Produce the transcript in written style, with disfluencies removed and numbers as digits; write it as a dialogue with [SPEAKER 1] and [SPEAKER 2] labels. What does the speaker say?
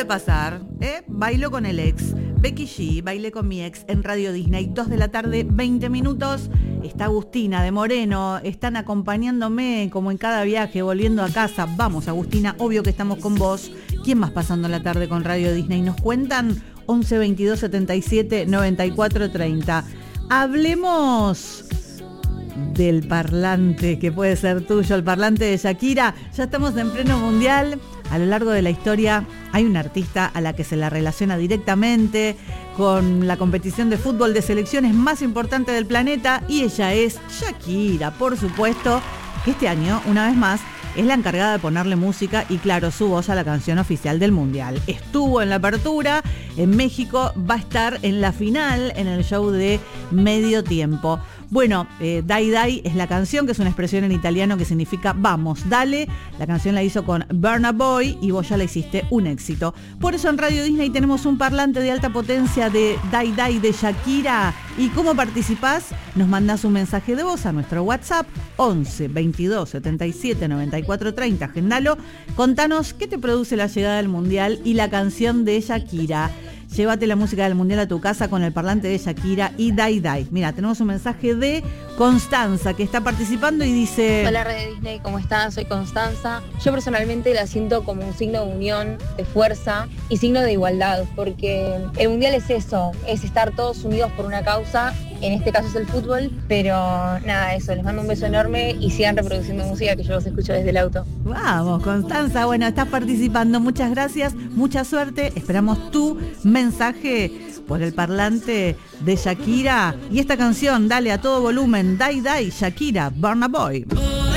[SPEAKER 1] de pasar, Bailo con el ex. Becky G, Bailé con mi ex en Radio Disney, 2 de la tarde, 20 minutos. Está Agustina de Moreno, están acompañándome como en cada viaje, volviendo a casa. Vamos, Agustina, obvio que estamos con vos. ¿Quién más pasando la tarde con Radio Disney? Nos cuentan 11 22 77 94 30. Hablemos del parlante que puede ser tuyo, el parlante de Shakira. Ya estamos en pleno mundial. A lo largo de la historia hay una artista a la que se la relaciona directamente con la competición de fútbol de selecciones más importante del planeta, y ella es Shakira, por supuesto, que este año, una vez más, es la encargada de ponerle música y, claro, su voz a la canción oficial del Mundial. Estuvo en la apertura, en México, va a estar en la final, en el show de medio tiempo. Bueno, Dai Dai es la canción, que es una expresión en italiano que significa vamos, dale. La canción la hizo con Burna Boy y vos ya la hiciste un éxito. Por eso en Radio Disney tenemos un parlante de alta potencia de Dai Dai de Shakira. ¿Y cómo participás? Nos mandás un mensaje de voz a nuestro WhatsApp 11 22 77 94 30. Agendalo. Contanos qué te produce la llegada del Mundial y la canción de Shakira. Llévate la música del Mundial a tu casa con el parlante de Shakira y Dai Dai. Mira, tenemos un mensaje de Constanza que está participando y dice:
[SPEAKER 2] Hola Radio Disney, ¿cómo están? Soy Constanza. Yo personalmente la siento como un signo de unión, de fuerza y signo de igualdad, porque el Mundial es eso, es estar todos unidos por una causa. En este caso es el fútbol, pero nada, eso, les mando un beso enorme y sigan reproduciendo música que yo los escucho desde el auto.
[SPEAKER 1] Vamos, Constanza, bueno, estás participando, muchas gracias, mucha suerte, esperamos tu mensaje por el parlante de Shakira y esta canción, dale a todo volumen, Dai Dai, Shakira, Burna Boy.